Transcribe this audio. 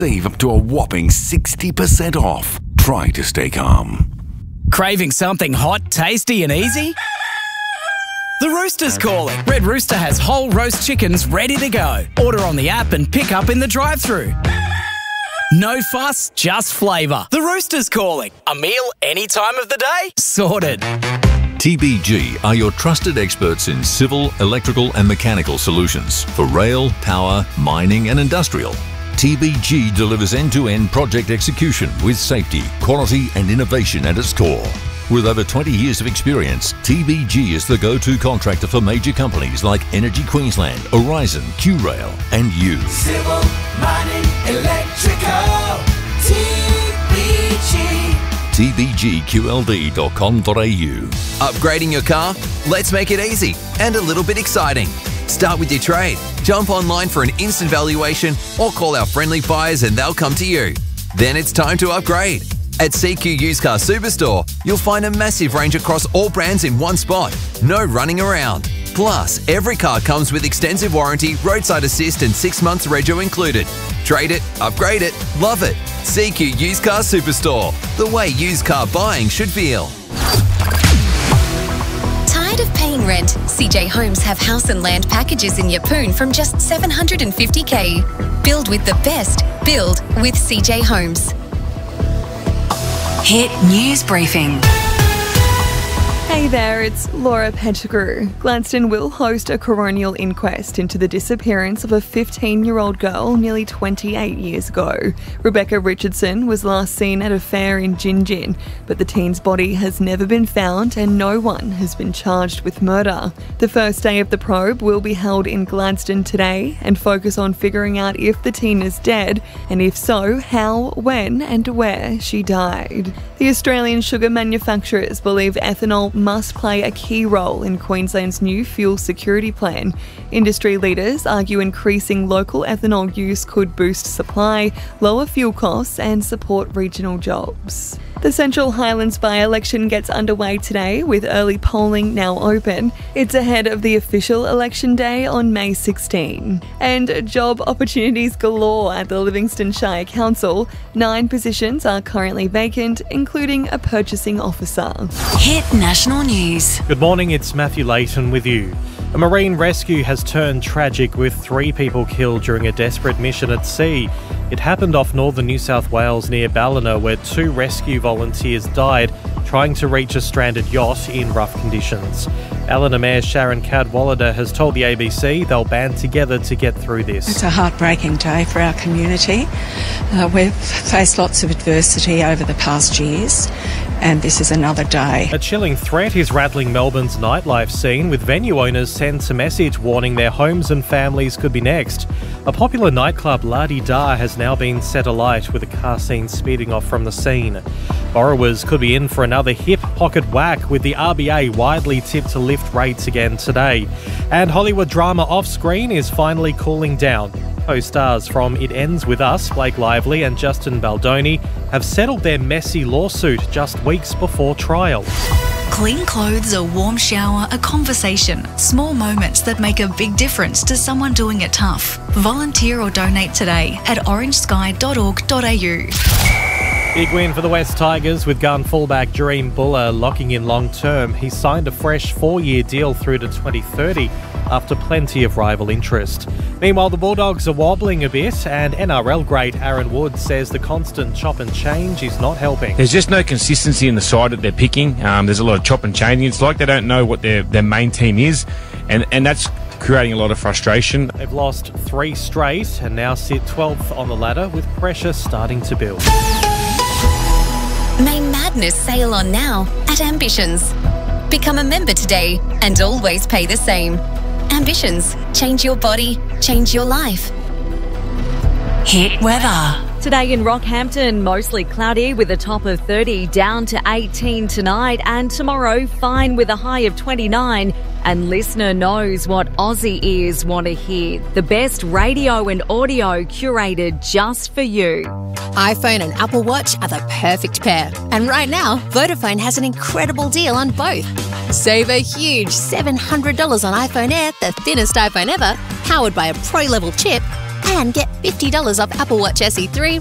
Save up to a whopping 60% off. Try to stay calm. Craving something hot, tasty and easy? The Rooster's calling. Red Rooster has whole roast chickens ready to go. Order on the app and pick up in the drive-thru. No fuss, just flavour. The Rooster's calling. A meal any time of the day? Sorted. TBG are your trusted experts in civil, electrical and mechanical solutions for rail, power, mining and industrial. TBG delivers end-to-end project execution with safety, quality and innovation at its core. With over 20 years of experience, TBG is the go-to contractor for major companies like Energy Queensland, Horizon, Q-Rail and you. Civil, mining, electrical, TBG. tbgqld.com.au. Upgrading your car? Let's make it easy and a little bit exciting. Start with your trade. Jump online for an instant valuation or call our friendly buyers and they'll come to you. Then it's time to upgrade. At CQ Used Car Superstore, you'll find a massive range across all brands in one spot. No running around. Plus, every car comes with extensive warranty, roadside assist and 6 months rego included. Trade it, upgrade it, love it. CQ Used Car Superstore. The way used car buying should feel. Tired of paying rent? CJ Homes have house and land packages in Yeppoon from just $750K. Build with the best. Build with CJ Homes. Hit News Briefing. Hey there, it's Laura Pettigrew. Gladstone will host a coronial inquest into the disappearance of a 15-year-old girl nearly 28 years ago. Rebecca Richardson was last seen at a fair in Gin Gin, but the teen's body has never been found and no one has been charged with murder. The first day of the probe will be held in Gladstone today and focus on figuring out if the teen is dead and if so, how, when and where she died. The Australian sugar manufacturers believe ethanol must play a key role in Queensland's new fuel security plan. Industry leaders argue increasing local ethanol use could boost supply, lower fuel costs and support regional jobs. The Central Highlands by-election gets underway today with early polling now open. It's ahead of the official election day on May 16. And job opportunities galore at the Livingston Shire Council. 9 positions are currently vacant, including a purchasing officer. Hit National News. Good morning, it's Matthew Layton with you. A marine rescue has turned tragic with 3 people killed during a desperate mission at sea. It happened off northern New South Wales near Ballina, where 2 rescue volunteers died trying to reach a stranded yacht in rough conditions. Ballina Mayor Sharon Cadwallader has told the ABC they'll band together to get through this. It's a heartbreaking day for our community. We've faced lots of adversity over the past years, and this is another day. A chilling threat is rattling Melbourne's nightlife scene, with venue owners sent a message warning their homes and families could be next. A popular nightclub, La Di Da, has now been set alight with a car seen speeding off from the scene. Borrowers could be in for another hip pocket whack, with the RBA widely tipped to lift rates again today. And Hollywood drama off-screen is finally cooling down. Co-stars from It Ends With Us, Blake Lively and Justin Baldoni, have settled their messy lawsuit just weeks before trial. Clean clothes, a warm shower, a conversation. Small moments that make a big difference to someone doing it tough. Volunteer or donate today at orangesky.org.au. Big win for the West Tigers, with gun fullback Jareem Buller locking in long term. He signed a fresh 4-year deal through to 2030 after plenty of rival interest. Meanwhile, the Bulldogs are wobbling a bit, and NRL great Aaron Wood says the constant chop and change is not helping. There's just no consistency in the side that they're picking. There's a lot of chop and changing. It's like they don't know what their main team is, and that's creating a lot of frustration. They've lost 3 straight and now sit 12th on the ladder, with pressure starting to build. May madness sail on now at Ambitions. Become a member today and always pay the same. Ambitions. Change your body, change your life. Hit weather. Today in Rockhampton, mostly cloudy with a top of 30, down to 18 tonight, and tomorrow fine with a high of 29. And listener knows what Aussie ears want to hear. The best radio and audio curated just for you. iPhone and Apple Watch are the perfect pair. And right now, Vodafone has an incredible deal on both. Save a huge $700 on iPhone Air, the thinnest iPhone ever, powered by a Pro-level chip, And get $50 off Apple Watch SE 3